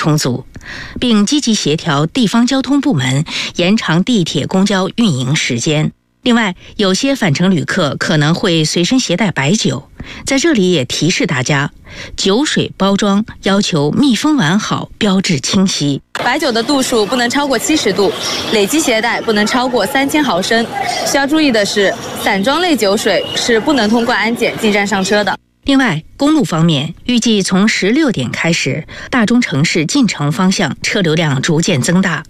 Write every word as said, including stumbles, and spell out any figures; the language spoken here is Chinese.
充足，并积极协调地方交通部门延长地铁、公交运营时间。另外，有些返程旅客可能会随身携带白酒，在这里也提示大家，酒水包装要求密封完好，标志清晰。 白酒的度数不能超过七十度，累计携带不能超过三千毫升。需要注意的是，散装类酒水是不能通过安检进站上车的。 另外，公路方面，预计从十六点开始，大中城市进城方向车流量逐渐增大。